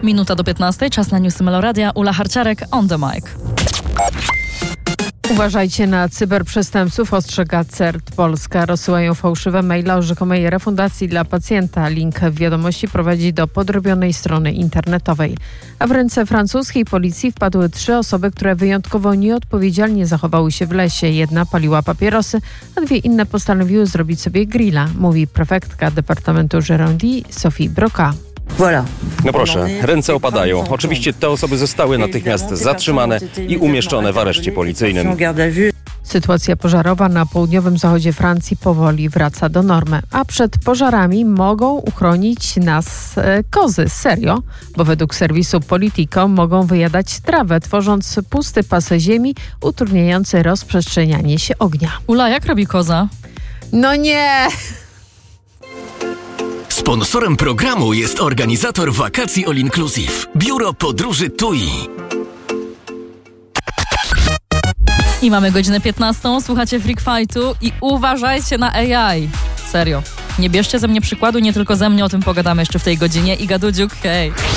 Minuta do 15, czas na newsy Meloradia. Ula Harciarek on the mic. Uważajcie na cyberprzestępców, ostrzega CERT Polska. Rozsyłają fałszywe maile o rzekomej refundacji dla pacjenta. Link w wiadomości prowadzi do podrobionej strony internetowej. A w ręce francuskiej policji wpadły 3 osoby, które wyjątkowo nieodpowiedzialnie zachowały się w lesie. Jedna paliła papierosy, a 2 inne postanowiły zrobić sobie grilla, mówi prefektka Departamentu Gironde Sophie Broca. No proszę, ręce opadają. Oczywiście te osoby zostały natychmiast zatrzymane i umieszczone w areszcie policyjnym. Sytuacja pożarowa na południowym zachodzie Francji powoli wraca do normy, a przed pożarami mogą uchronić nas kozy. Serio? Bo według serwisu Politico mogą wyjadać trawę, tworząc pusty pas ziemi, utrudniający rozprzestrzenianie się ognia. Ula, jak robi koza? No nie! Sponsorem programu jest organizator wakacji All Inclusive. Biuro Podróży TUI. I mamy godzinę 15, słuchacie Freak Fightu i uważajcie na AI. Serio. Nie bierzcie ze mnie przykładu, nie tylko ze mnie, o tym pogadamy jeszcze w tej godzinie. Iga Dudziuk, hej.